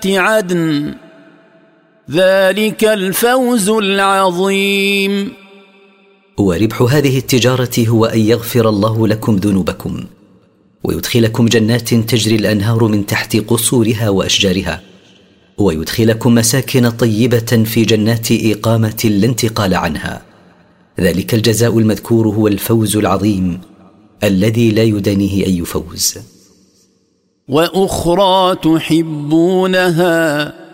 عدن ذلك الفوز العظيم. وربح هذه التجارة هو أن يغفر الله لكم ذنوبكم ويدخلكم جنات تجري الأنهار من تحت قصورها وأشجارها، ويدخلكم مساكن طيبة في جنات إقامة لا انتقال عنها. ذلك الجزاء المذكور هو الفوز العظيم الذي لا يدانيه أي فوز. وأخرى تحبونها